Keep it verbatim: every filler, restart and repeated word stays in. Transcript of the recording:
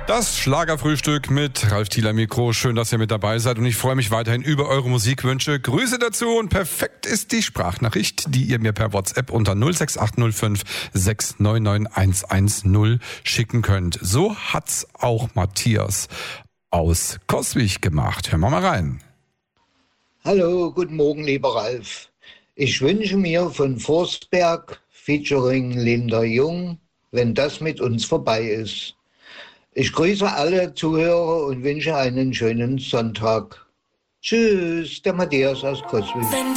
Das Schlagerfrühstück mit Ralf Thiel am Mikro. Schön, dass ihr mit dabei seid und ich freue mich weiterhin über eure Musikwünsche. Grüße dazu und perfekt ist die Sprachnachricht, die ihr mir per WhatsApp unter null sechs acht null fünf sechs neun neun eins eins null schicken könnt. So hat's auch Matthias aus Coswig gemacht. Hören wir mal rein. Hallo, guten Morgen, lieber Ralf. Ich wünsche mir von Forstberg featuring Linda Jung, wenn das mit uns vorbei ist. Ich grüße alle Zuhörer und wünsche einen schönen Sonntag. Tschüss, der Matthias aus Coswig.